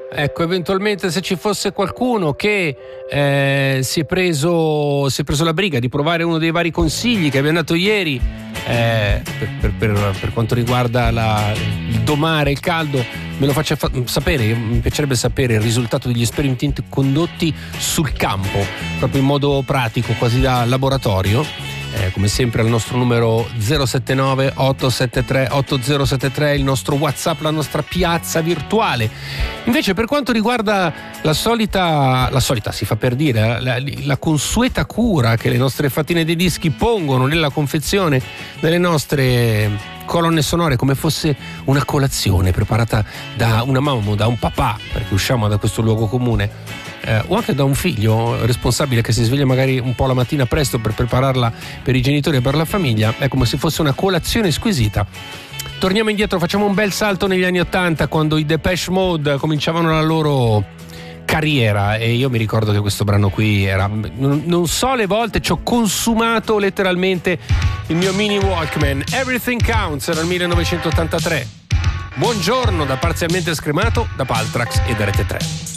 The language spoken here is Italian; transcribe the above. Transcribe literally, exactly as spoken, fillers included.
Ecco, eventualmente se ci fosse qualcuno che eh, si è preso si è preso la briga di provare uno dei vari consigli che abbiamo dato ieri eh, per, per, per, per quanto riguarda la, il domare, il caldo, me lo faccia fa- sapere. Mi piacerebbe sapere il risultato degli esperimenti condotti sul campo, proprio in modo pratico, quasi da laboratorio. Eh, come sempre al nostro numero zero sette nove otto sette tre otto zero sette tre, il nostro WhatsApp, la nostra piazza virtuale. Invece per quanto riguarda la solita, la solita si fa per dire, la, la consueta cura che le nostre fattine dei dischi pongono nella confezione delle nostre colonne sonore, come fosse una colazione preparata da una mamma o da un papà, perché usciamo da questo luogo comune, eh, o anche da un figlio responsabile che si sveglia magari un po' la mattina presto per prepararla per i genitori e per la famiglia, è come se fosse una colazione squisita. Torniamo indietro, facciamo un bel salto negli anni ottanta, quando i Depeche Mode cominciavano la loro carriera, e io mi ricordo che questo brano qui era, non, non so le volte ci ho consumato letteralmente il mio mini Walkman. Everything Counts, era il millenovecentottantatré. Buongiorno da Parzialmente Scremato, da Paltrax e da Rete tre.